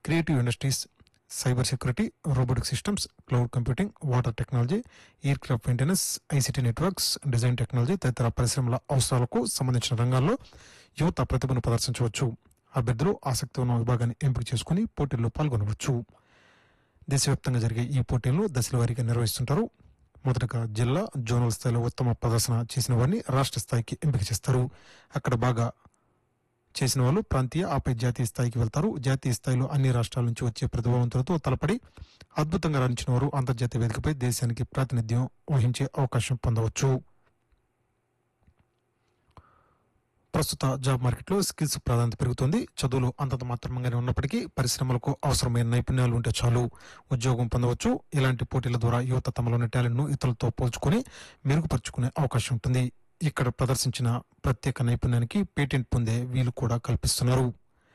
Creative industries, cyber security, robotic systems, cloud computing, water technology, air craft maintenance, ICT networks, design technology తదితర పరిశ్రమల అవసరాలకు సంబంధించిన రంగాల్లో యువత ప్రతిభను ప్రదర్శించవచ్చు. అభ్యర్థులు ఆసక్తి ఉన్న విభాగాన్ని ఎంపిక చేసుకుని పోటీల్లో పాల్గొనవచ్చు. దేశవ్యాప్తంగా జరిగే ఈ పోటీలను దశల వారీగా నిర్వహిస్తుంటారు. మొదటగా జిల్లా, జోనల్ స్థాయిలో ఉత్తమ ప్రదర్శన చేసిన వారిని రాష్ట్ర స్థాయికి ఎంపిక చేస్తారు. అక్కడ బాగా చేసిన వాళ్ళు ప్రాంతీయ, ఆపై జాతీయ స్థాయికి వెళ్తారు. జాతీయ స్థాయిలో అన్ని రాష్ట్రాల నుంచి వచ్చే ప్రతిభావంతులతో తలపడి అద్భుతంగా రాణించిన వారు అంతర్జాతీయ వేదికపై దేశానికి ప్రాతినిధ్యం వహించే అవకాశం పొందవచ్చు. ప్రస్తుత జాబ్ మార్కెట్లో స్కిల్స్ ప్రాధాన్యత పెరుగుతోంది. చదువులు అంతంత మాత్రమంగానే ఉన్నప్పటికీ పరిశ్రమలకు అవసరమైన నైపుణ్యాలు ఉంటే చాలు ఉద్యోగం పొందవచ్చు. ఇలాంటి పోటీల ద్వారా యువత తమలోని టాలెంట్ను ఇతరులతో పోల్చుకుని మెరుగుపరుచుకునే అవకాశం ఉంటుంది. ఇక్కడ ప్రదర్శించిన ప్రత్యేక నైపుణ్యానికి పేటెంట్ పొందే వీలు కూడా కల్పిస్తున్నారు.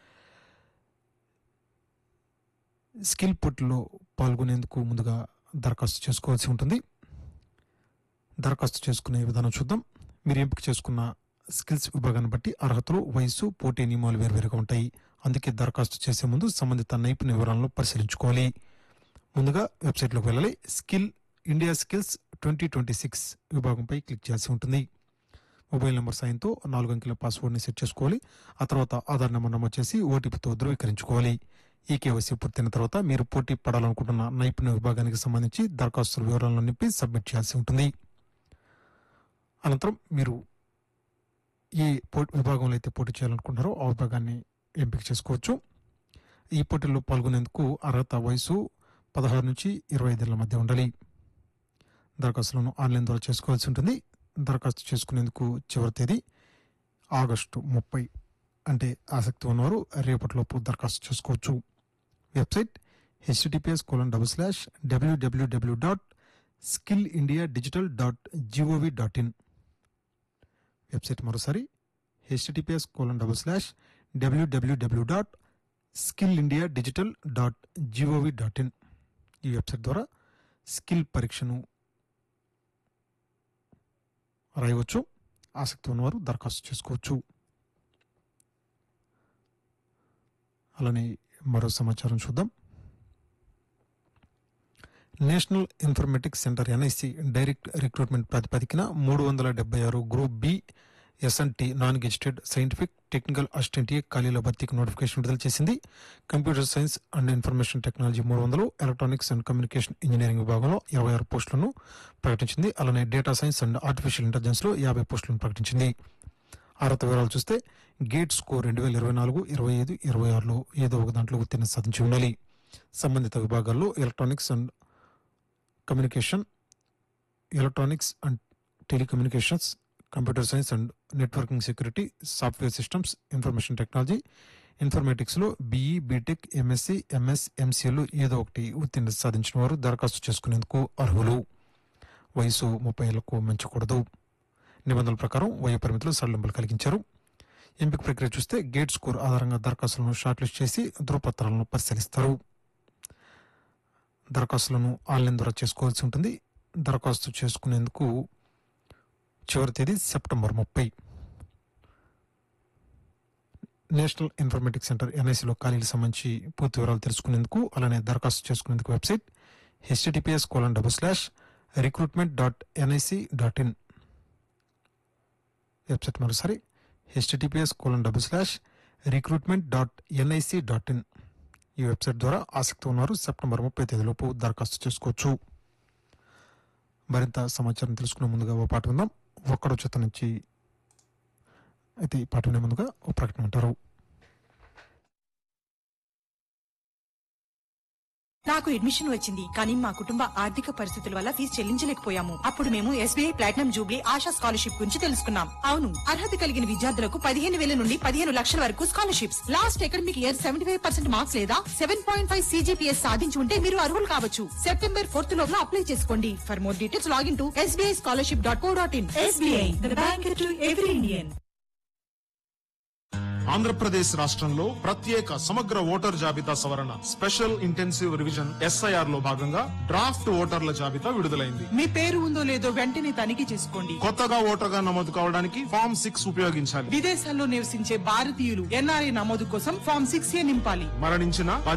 స్కిల్ పోటీలో పాల్గొనేందుకు ముందుగా దరఖాస్తు చేసుకోవాల్సి ఉంటుంది. దరఖాస్తు చేసుకునే విధానం చూద్దాం. మీరు ఎంపిక చేసుకున్న స్కిల్స్ విభాగాన్ని బట్టి అర్హతలు, వయసు, పోటీ నియమాలు వేరువేరుగా ఉంటాయి. అందుకే దరఖాస్తు చేసే ముందు సంబంధిత నైపుణ్య వివరాలను పరిశీలించుకోవాలి. ముందుగా వెబ్సైట్లోకి వెళ్ళాలి. ఇండియా స్కిల్స్ 2026 విభాగంపై క్లిక్ చేయాల్సి ఉంటుంది. మొబైల్ నెంబర్ సాయంతో 4 అంకెల పాస్వర్డ్ని సెట్ చేసుకోవాలి. ఆ తర్వాత ఆధార్ నెంబర్ నమోదు చేసి ఓటీపీతో ధృవీకరించుకోవాలి. ఈ కేవైసీ పూర్తయిన తర్వాత మీరు పోటీ పడాలనుకుంటున్న నైపుణ్య విభాగానికి సంబంధించి దరఖాస్తుల వివరాలను నింపి సబ్మిట్ చేయాల్సి ఉంటుంది. అనంతరం మీరు ఏ విభాగంలో అయితే పోటీ చేయాలనుకుంటారో ఆ విభాగాన్ని ఎంపిక చేసుకోవచ్చు. ఈ పోటీల్లో పాల్గొనేందుకు అర్హత, వయసు 16 నుంచి 25 ఏళ్ల మధ్య ఉండాలి. దరఖాస్తులను ఆన్లైన్ ద్వారా చేసుకోవాల్సి ఉంటుంది. దరఖాస్తు చేసుకునేందుకు చివరి తేదీ ఆగస్టు 30. అంటే ఆసక్తి ఉన్నవారు రేపటిలోపు దరఖాస్తు చేసుకోవచ్చు. Website https://www.skillindiadigital.gov.in. వెబ్సైట్ మరోసారి https://www.skillindiadigital.gov.in. ఈ వెబ్సైట్ ద్వారా స్కిల్ పరీక్షను రాయవచ్చు. ఆసక్తి ఉన్నవారు దరఖాస్తు చేసుకోవచ్చు. అలానే మరో సమాచారం చూద్దాం. National informatics centre NIC direct recruitment ప్రాతిపదికన 376 group B SNT non gazetted scientific technical assistant ఖాళీల భర్తీకి నోటిఫికేషన్ విడుదల చేసింది. Computer science and information technology 300, electronics and communication engineering విభాగంలో 26 పోస్టులను ప్రకటించింది. అలానే data science and artificial intelligence లో 50 పోస్టులను ప్రకటించింది. అర్హత వివరాలు చూస్తే గేట్ స్కోర్ 2024, 25, 26లో ఏదో ఒక దాంట్లో ఉత్తీర్ణ సాధించి ఉండాలి. సంబంధిత విభాగాల్లో electronics and telecommunications, computer science and networking security, software systems, information technology, ఇన్ఫర్మేటిక్స్లో BE, BTech, MSc, MS, MCAలో ఏదో ఒకటి ఉత్తీర్ణ సాధించిన వారు దరఖాస్తు చేసుకునేందుకు అర్హులు. వయసు 30 ఏళ్లకు మించకూడదు. నిబంధనల ప్రకారం వయ పరిమితులు సడలింపులు కలిగించారు. ఎంపిక ప్రక్రియ చూస్తే గేట్ స్కోర్ ఆధారంగా దరఖాస్తులను షార్ట్ లిస్ట్ చేసి ధృవపత్రాలను పరిశీలిస్తారు. దరఖాస్తులను ఆన్లైన్ ద్వారా చేసుకోవాల్సి ఉంటుంది. దరఖాస్తు చేసుకునేందుకు చివరి తేదీ సెప్టెంబర్ 30. నేషనల్ ఇన్ఫర్మేటిక్స్ సెంటర్ NICలో ఖాళీలకు సంబంధించి పూర్తి వివరాలు తెలుసుకునేందుకు, అలానే దరఖాస్తు చేసుకునేందుకు వెబ్సైట్ https://recruitment.nic.in. వెబ్సైట్ మరోసారి https://recruitment.nic.in. ఈ వెబ్సైట్ ద్వారా ఆసక్తి ఉన్నవారు సెప్టెంబర్ 30 తేదీలోపు దరఖాస్తు చేసుకోవచ్చు. మరింత సమాచారం తెలుసుకునే ముందుగా ఓ పాట విందాం. ఒక్కడో చేత నుంచి. అయితే ఈ పాట వినే ముందుగా ఓ ప్రకటన అంటారు. నాకు అడ్మిషన్ వచ్చింది, కానీ మా కుటుంబ ఆర్థిక పరిస్థితుల వల్ల ఫీజు చెల్లించలేకపోయాము. అప్పుడు మేము SBI platinum Jubilee ASHA scholarship గురించి తెలుసుకున్నాం. అవును, అర్హత కలిగిన విద్యార్థులకు 15,000 నుండి 15 లక్షల వరకు scholarships. Last academic year 75% marks లేదా 7.5 CGPS సాధించి ఉంటే మీరు అర్హులు కావచ్చు. సెప్టెంబర్ 4 లోపల అప్లై చేసుకోండి. For more details login to sbischolarship.co.in. SBI, the bank to every Indian. Andhra Pradesh రాష్ట్రంలో ప్రత్యేక సమగ్ర ఓటర్ జాబితా సవరణ స్పెషల్ ఇంటెన్సివ్ రివిజన్ SIR లో భాగంగా డ్రాఫ్ట్ ఓటర్ల జాబితా విడుదలైంది. మీ పేరు ఉందో లేదో వెంటనే తనిఖీ చేసుకోండి. కొత్తగా ఓటర్గా నమోదు కావడానికి ఫామ్ 6 ఉపయోగించాలి. విదేశాల్లో నివసించే భారతీయులు NRI నమోదు కోసం ఫామ్ 6A నింపాలి. మరణించిన